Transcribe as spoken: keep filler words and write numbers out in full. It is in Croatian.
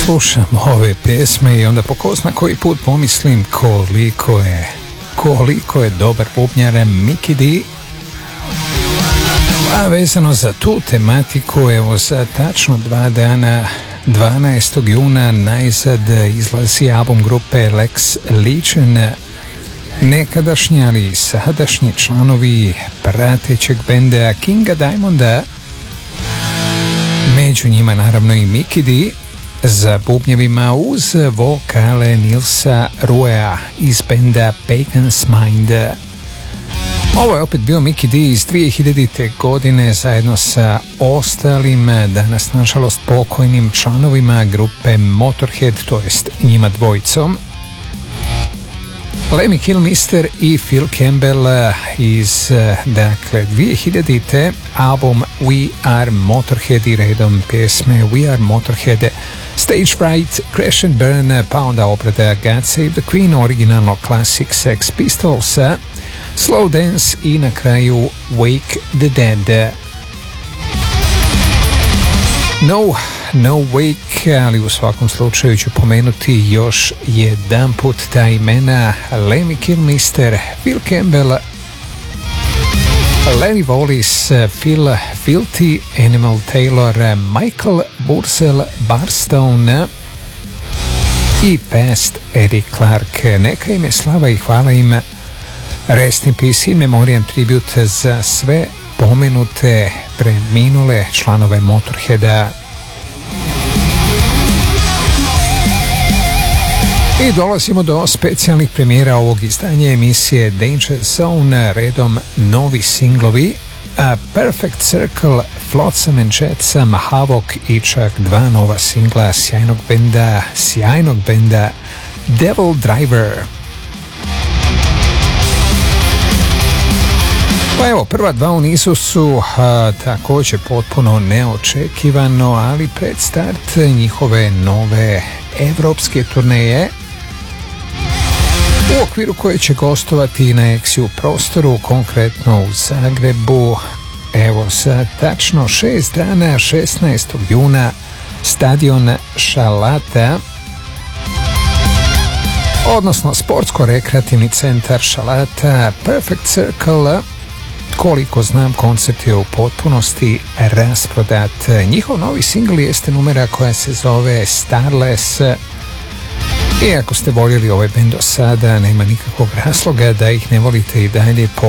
slušam ove pjesme i onda po ko zna koji put pomislim koliko je, koliko je dobar bubnjar Mikkey D. A vezano za tu tematiku, evo za tačno dva dana, dvanaestog juna, najzad izlazi album grupe Lex Legion. Nekadašnji, ali i sadašnji članovi pratećeg benda Kinga Diamonda, među njima naravno i Mikkey D, za bubnjevima uz vokale Nilsa Ruea iz benda Pagan's Mind. Ovo je opet bio Mikkey D iz dvije hiljadite. godine zajedno sa ostalim, danas nažalost pokojnim članovima grupe Motorhead, to jest njima dvojicom. Lemmy Kilmister i Phil Campbell iz, dakle, dvije hiljadite. album We Are Motorhead i redom pjesme We Are Motorhead, Stage Fright, Crash and Burn, pa onda obrada God Save the Queen, originalno Classic Sex Pistols, Slow Dance i na kraju Wake the Dead. No, no Wake, ali u svakom slučaju ću pomenuti još jedan put ta imena: Lemmy Kilmister, Phil Campbell, Lenny Wallace, Phil Filthy, Animal Taylor, Michael Bursell Barstone i Past Eric Clark. Neka im je slava i hvala im. Rest in peace, in memoriam tribute za sve pomenute preminule članove Motorheada. I dolazimo do specijalnih premijera ovog izdanja emisije Danger Zone, redom novi singlovi A Perfect Circle, Flotsam and Jetsam, Havoc i čak dva nova singla sjajnog benda, sjajnog benda Devil Driver. Pa evo, prva dva u nizu su a, također potpuno neočekivano, ali pred start njihove nove evropske turneje, u okviru koje će gostovati na Exiju prostoru, konkretno u Zagrebu, evo za tačno šest dana, šesnaestog juna, stadion Šalata, odnosno sportsko-rekreativni centar Šalata. Perfect Circle, koliko znam, koncert je u potpunosti rasprodat. Njihov novi singl jeste numera koja se zove Starless. I ako ste voljeli ovaj bend do sada, nema nikakvog razloga da ih ne volite i dalje po